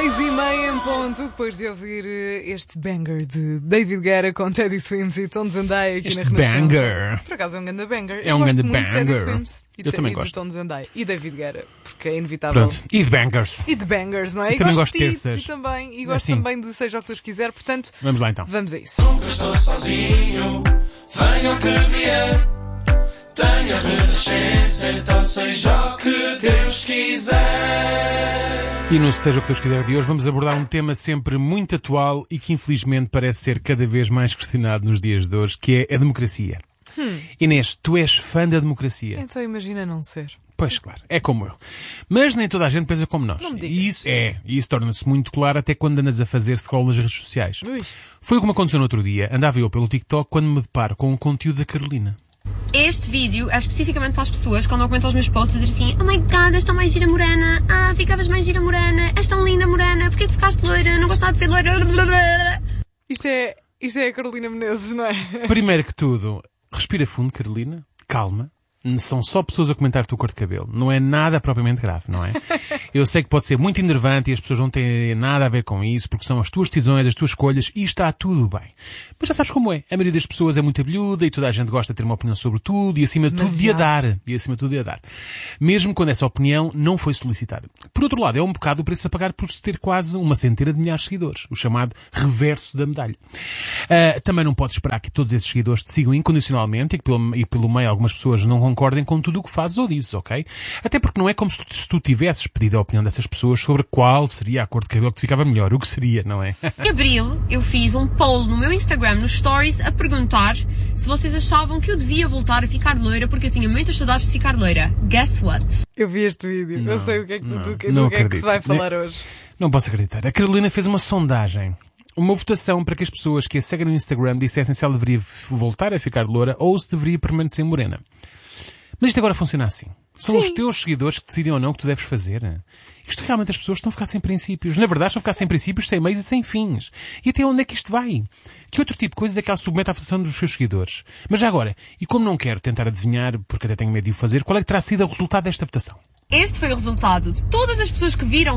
6h30 em ponto, depois de ouvir este banger de David Guetta com Teddy Swims e Tom Zendaya aqui na Renascença. Banger. Por acaso é um grande banger. É um grande gosto muito de Teddy banger. Swims Eu também e gosto. de Tom Zendaya e David Guetta, porque é inevitável. Pronto, e de bangers. E de bangers, não é? Eu E também gosto gosto de terças. E gosto Assim. também de Seja o que Deus quiser, portanto, Vamos lá então. vamos a isso. Nunca estou sozinho, venha o que vier. Tenha Renascença, então seja o que Deus quiser. E no Seja o que Deus quiser de hoje vamos abordar um tema sempre muito atual e que infelizmente parece ser cada vez mais questionado nos dias de hoje, que é a democracia. Inês, tu és fã da democracia? Então imagina não ser. Pois claro, é como eu. Mas nem toda a gente pensa como nós. Não me E isso torna-se muito claro até quando andas a fazer scroll nas redes sociais. Ui. Foi o que me aconteceu no outro dia. Andava eu pelo TikTok quando me deparo com o conteúdo da Carolina. Este vídeo é especificamente para as pessoas quando eu comento os meus posts a dizer assim: oh my god, és tão mais gira morena, ficavas mais gira morena, és tão linda morena, porquê que ficaste loira, não gostava de ver loira. Isto é a Carolina Menezes, não é? Primeiro que tudo, respira fundo, Carolina, calma. São só pessoas a comentar a tua cor de cabelo. Não é nada propriamente grave, não é? Eu sei que pode ser muito enervante e as pessoas não têm nada a ver com isso, porque são as tuas decisões, as tuas escolhas e está tudo bem. Mas já sabes como é. A maioria das pessoas é muito abelhuda e toda a gente gosta de ter uma opinião sobre tudo e acima de tudo de a dar. E acima de tudo de a dar. Mesmo quando essa opinião não foi solicitada. Por outro lado, é um bocado o preço a pagar por se ter quase uma centena de milhares de seguidores. O chamado reverso da medalha. Também não podes esperar que todos esses seguidores te sigam incondicionalmente e pelo meio algumas pessoas não concordem com tudo o que fazes ou dizes, ok? Até porque não é como se tu tivesses pedido a opinião dessas pessoas sobre qual seria a cor de cabelo que te ficava melhor. O que seria, não é? Em abril, eu fiz um poll no meu Instagram, nos stories, a perguntar se vocês achavam que eu devia voltar a ficar loira porque eu tinha muitas saudades de ficar loira. Guess what? Eu vi este vídeo, eu sei o que é que, não do que é que acredito. se vai falar hoje. Não posso acreditar. A Carolina fez uma sondagem. Uma votação para que as pessoas que a seguem no Instagram dissessem se ela deveria voltar a ficar loura ou se deveria permanecer morena. Mas isto agora funciona assim. São os teus seguidores que decidem ou não o que tu deves fazer. Isto realmente as pessoas estão a ficar sem princípios. Na verdade, estão a ficar sem princípios, sem meios e sem fins. E até onde é que isto vai? Que outro tipo de coisas é que ela submete à votação dos seus seguidores? Mas já agora, e como não quero tentar adivinhar, porque até tenho medo de o fazer, qual é que terá sido o resultado desta votação? Este foi o resultado de todas as pessoas que viram.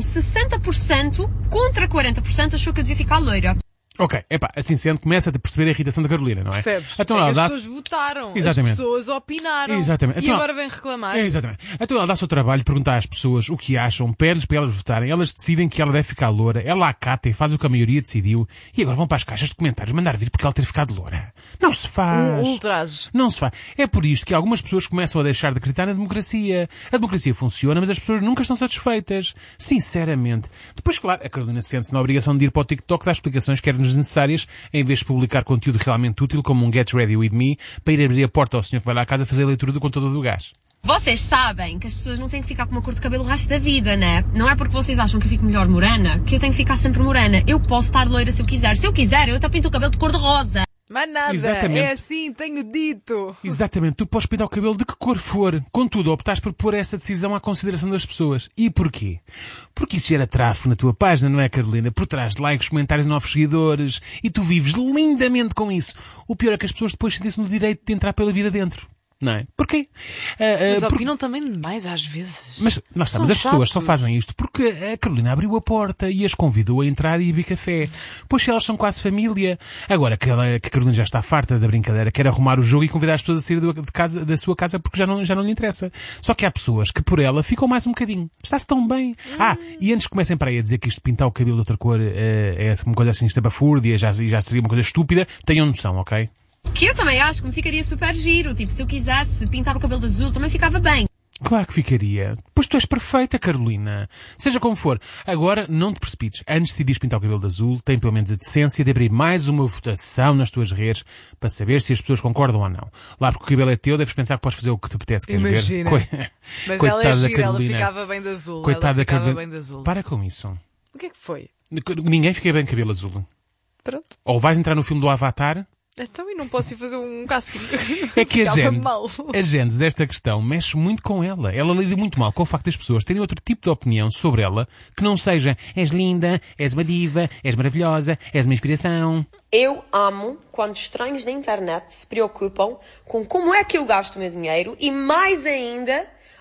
60% contra 40% achou que eu devia ficar loira. Ok, assim sendo, começa a perceber a irritação da Carolina, não é? Percebes? Então É ela que as dá-se... pessoas votaram, Exatamente. as pessoas opinaram. Exatamente. E Então, agora vem reclamar. Exatamente. Então ela dá-se o trabalho de perguntar às pessoas o que acham, pede-lhes para elas votarem, elas decidem que ela deve ficar loura, ela acata e faz o que a maioria decidiu, e agora vão para as caixas de comentários mandar vir porque ela ter ficado loura. Não se faz. Ultraje. Não se faz. É por isto que algumas pessoas começam a deixar de acreditar na democracia. A democracia funciona, mas as pessoas nunca estão satisfeitas. Sinceramente. Depois, claro, a Carolina sente-se na obrigação de ir para o TikTok dar explicações que eram desnecessárias, em vez de publicar conteúdo realmente útil, como um Get Ready With Me, para ir abrir a porta ao senhor que vai lá à casa fazer a leitura do contador do gás. Vocês sabem que as pessoas não têm que ficar com uma cor de cabelo o resto da vida, né? Não é porque vocês acham que eu fico melhor morena que eu tenho que ficar sempre morena. Eu posso estar loira se eu quiser. Se eu quiser, eu até pinto o cabelo de cor de rosa. Mas nada, Exatamente. é assim, tenho dito. Exatamente, tu podes pintar o cabelo de que cor for. Contudo, optaste por pôr essa decisão à consideração das pessoas. E porquê? Porque isso gera tráfego na tua página, não é, Carolina? Por trás de likes, comentários, novos seguidores. E tu vives lindamente com isso. O pior é que as pessoas depois sentem-se no direito de entrar pela vida dentro. Não é? Porquê? Mas opinam também demais às vezes. Mas nós sabemos, as pessoas só fazem isto porque a Carolina abriu a porta e as convidou a entrar e beber café. Pois elas são quase família. Agora que a Carolina já está farta da brincadeira, quer arrumar o jogo e convidar as pessoas a sair da sua casa porque já não lhe interessa. Só que há pessoas que por ela ficam mais um bocadinho. Está-se tão bem. E antes que comecem para aí a dizer que isto de pintar o cabelo de outra cor é uma coisa assim estapafúrdia, já seria uma coisa estúpida, tenham noção, ok? Que eu também acho que me ficaria super giro. Tipo, se eu quisesse pintar o cabelo de azul, também ficava bem. Claro que ficaria. Pois tu és perfeita, Carolina. Seja como for. Agora, não te precipites. Antes de decidires pintar o cabelo de azul, tem pelo menos a decência de abrir mais uma votação nas tuas redes para saber se as pessoas concordam ou não. Lá porque o cabelo é teu, deves pensar que podes fazer o que te apetece. Queres Imagina. ver? Mas Coitada ela é da gira, ela Carolina. ficava bem de azul. Coitada ela da ficava Carolina. bem de azul. Para com isso. O que é que foi? Ninguém fica bem de cabelo azul. Pronto. Ou vais entrar no filme do Avatar... Então, e não posso ir fazer um casting? É que a mal. gente desta questão mexe muito com ela. Ela lida muito mal com o facto das pessoas terem outro tipo de opinião sobre ela que não seja és linda, és uma diva, és maravilhosa, és uma inspiração. Eu amo quando estranhos da internet se preocupam com como é que eu gasto o meu dinheiro e, mais ainda,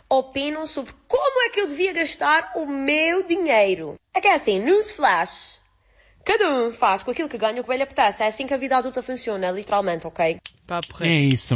opinam sobre como é que eu devia gastar o meu dinheiro. É que é assim, newsflash. Cada um faz com aquilo que ganha o que lhe apetece. É assim que a vida adulta funciona, literalmente, ok? Papo É reto. isso.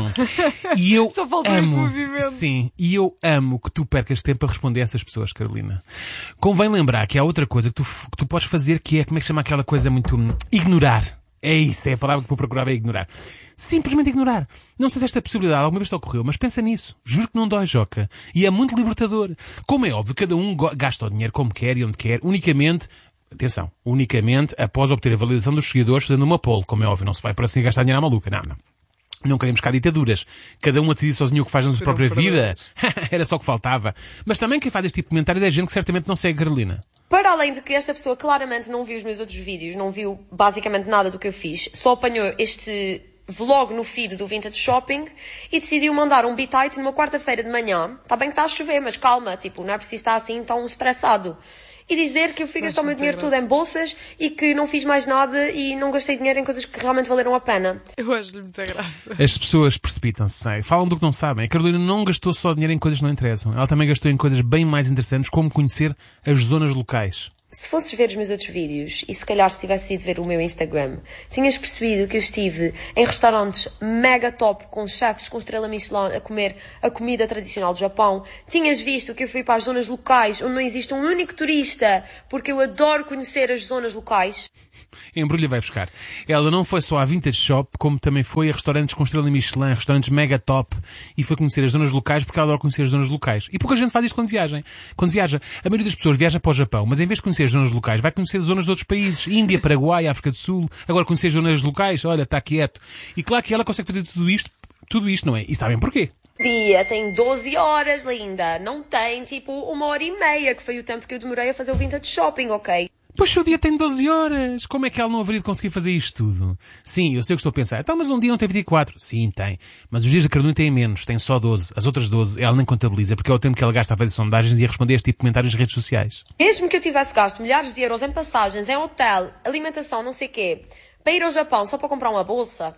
E eu Só faltou este amo, movimento. sim, e eu amo que tu percas tempo a responder a essas pessoas, Carolina. Convém lembrar que há outra coisa que tu podes fazer, que é, como é que se chama aquela coisa muito... ignorar. É isso, é a palavra que vou procurar, é ignorar. Simplesmente ignorar. Não sei se esta possibilidade alguma vez te ocorreu, mas pensa nisso. Juro que não dói, Joca. E é muito libertador. Como é óbvio, cada um gasta o dinheiro como quer e onde quer, unicamente... Atenção, unicamente após obter a validação dos seguidores fazendo uma poll, como é óbvio, não se vai por assim gastar dinheiro à maluca, não. Não queremos cá ditaduras. Cada um a decidir sozinho o que faz na sua própria vida. Era só o que faltava. Mas também quem faz este tipo de comentário é gente que certamente não segue a Carolina. Para além de que esta pessoa claramente não viu os meus outros vídeos, não viu basicamente nada do que eu fiz, só apanhou este vlog no feed do Vintage Shopping e decidiu mandar um bitite numa quarta-feira de manhã. Está bem que está a chover, mas calma, tipo, não é preciso estar assim tão estressado. E dizer que eu fui gastar o meu dinheiro todo em bolsas e que não fiz mais nada e não gastei dinheiro em coisas que realmente valeram a pena. Eu acho-lhe muita graça. As pessoas precipitam-se, não é? Falam do que não sabem. A Carolina não gastou só dinheiro em coisas que não interessam. Ela também gastou em coisas bem mais interessantes, como conhecer as zonas locais. Se fosses ver os meus outros vídeos, e se calhar se tivesse ido ver o meu Instagram, tinhas percebido que eu estive em restaurantes mega top, com chefes com estrela Michelin a comer a comida tradicional do Japão. Tinhas visto que eu fui para as zonas locais, onde não existe um único turista, porque eu adoro conhecer as zonas locais. Embrulha vai buscar. Ela não foi só à Vintage Shop, como também foi a restaurantes com estrela Michelin, restaurantes mega top, e foi conhecer as zonas locais porque ela adora conhecer as zonas locais. E pouca gente faz isto quando viaja. Quando viaja, a maioria das pessoas viaja para o Japão, mas em vez de conhecer as zonas locais, vai conhecer as zonas de outros países. Índia, Paraguai, África do Sul. Agora conhecer as zonas locais, olha, está quieto. E claro que ela consegue fazer tudo isto, não é? E sabem porquê? Dia tem 12 horas, linda. Não tem, tipo, 1h30, que foi o tempo que eu demorei a fazer o Vintage Shopping, ok? Pois o dia tem 12 horas. Como é que ela não haveria de conseguir fazer isto tudo? Sim, eu sei o que estou a pensar. Então, mas um dia não tem 24. Sim, tem. Mas os dias da Carolina têm menos. Tem só 12. As outras 12 ela nem contabiliza, porque é o tempo que ela gasta a fazer sondagens e a responder este tipo de comentários nas redes sociais. Mesmo que eu tivesse gasto milhares de euros em passagens, em hotel, alimentação, não sei o quê, para ir ao Japão só para comprar uma bolsa,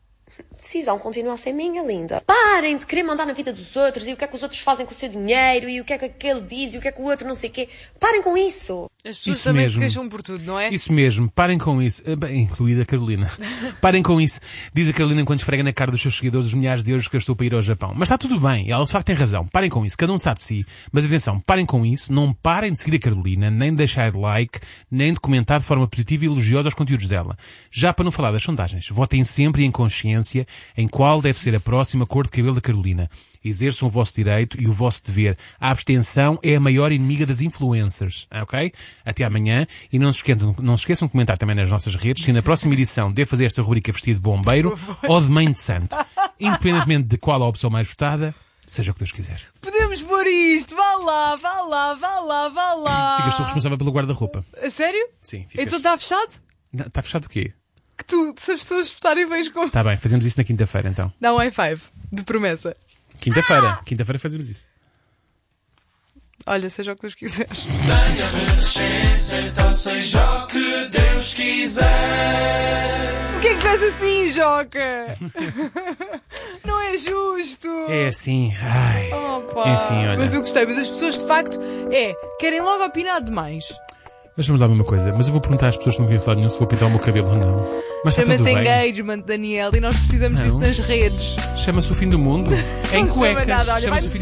a decisão continua a ser minha, linda. Parem de querer mandar na vida dos outros e o que é que os outros fazem com o seu dinheiro e o que é que aquele diz e o que é que o outro não sei o quê. Parem com isso. As pessoas Isso também mesmo. se queixam por tudo, não é? Isso mesmo, parem com isso. Bem, incluída a Carolina. Parem com isso. Diz a Carolina enquanto esfrega na cara dos seus seguidores os milhares de euros que gastou para ir ao Japão. Mas está tudo bem, ela de facto tem razão. Parem com isso, cada um sabe de si. Mas atenção, parem com isso, não parem de seguir a Carolina, nem de deixar like, nem de comentar de forma positiva e elogiosa os conteúdos dela. Já para não falar das sondagens, votem sempre em consciência em qual deve ser a próxima cor de cabelo da Carolina. Exerçam o vosso direito e o vosso dever. A abstenção é a maior inimiga das influencers. Ok? Até amanhã. E não se esqueçam de comentar também nas nossas redes se na próxima edição devo fazer esta rubrica vestido de bombeiro ou de mãe de santo. Independentemente de qual a opção mais votada, seja o que Deus quiser. Podemos pôr isto. Vá lá, vá lá, vá lá, vá lá. Ficas tu responsável pelo guarda-roupa. A sério? Sim, ficas. Então está fechado? Está fechado o quê? Que tu, se as pessoas votarem, vens com... Está bem, fazemos isso na quinta-feira então. Dá um high five de promessa. Quinta-feira fazemos isso. Olha, seja o que Deus quiser. Tenha renascença, então seja o que Deus quiser. Porquê é que faz assim, Joca? Não é justo. É assim, ai. Opa. Enfim, olha. Mas eu gostei, mas as pessoas de facto querem logo opinar demais. Mas vamos lá ver uma coisa. Mas eu vou perguntar às pessoas que não conheço lado nenhum se vou pintar o meu cabelo ou não. Mas está tudo Chama-se bem. engagement, Daniel, e nós precisamos Não. disso nas redes. Chama-se o fim do mundo. Em Não chama cuecas. nada, olha, Chama-se vai-me o fim